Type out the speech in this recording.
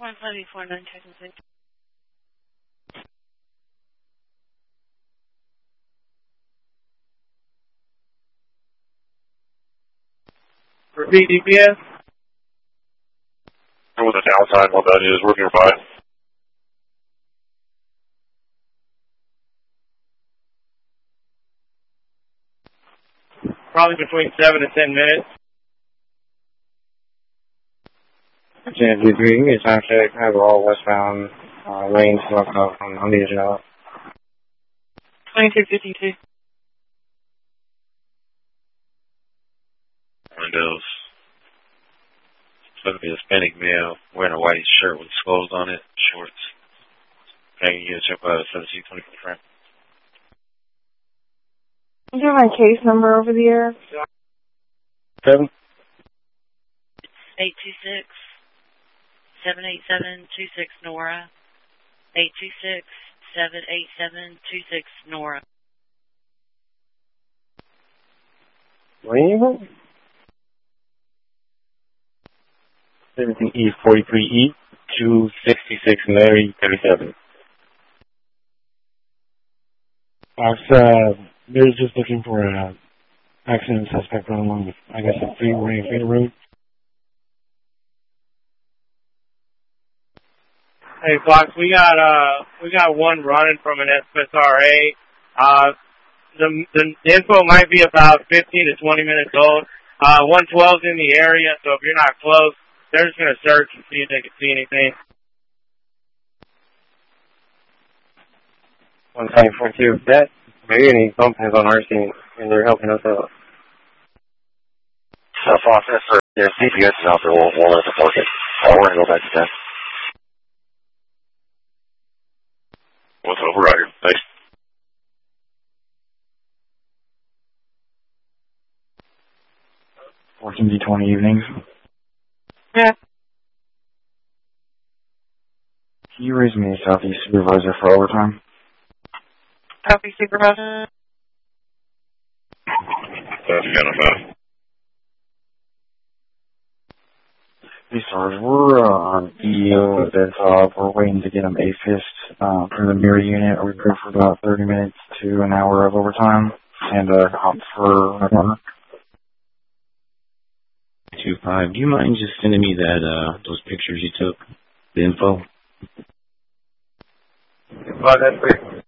1584 9 Repeat DPS. With the downtime, what that is, we're nearby. Probably between 7 to 10 minutes. Jan 23, you can get time check. I have all westbound lanes blocked off on the agenda. 2252. Windows. It's going to be a Hispanic male wearing a white shirt with skulls on it, shorts. Can you check out a 1720 frame? You have my case number over the air? 7? 826 787 26 Nora. 826 787 26 Nora. Where are you going? 17E43E 266 Mary 37. They're just looking for an accident suspect running along the, I guess, the freeway Fatal Road. Hey Fox, we got one running from an SSRA. The info might be about 15 to 20 minutes old. 112's in the area, so if you're not close, they're just gonna search and see if they can see anything. 124 that maybe any bumpers on our scene and they're helping us out. Fox, yes, sir. Yeah, CPS is out there. We'll let the park it. We're going to go back to 10. What's over right here? Thanks. D20 evenings. Yeah. Can you raise me a Southeast supervisor for overtime? Copy, Supervisor. That's identified. Hey, Sarge, we're on EEO at that top. We're waiting to get them AFIST from the mirror unit. We're good for about 30 minutes to an hour of overtime and opt for my partner. 25. Do you mind just sending me that those pictures you took, the info? Well, that's great.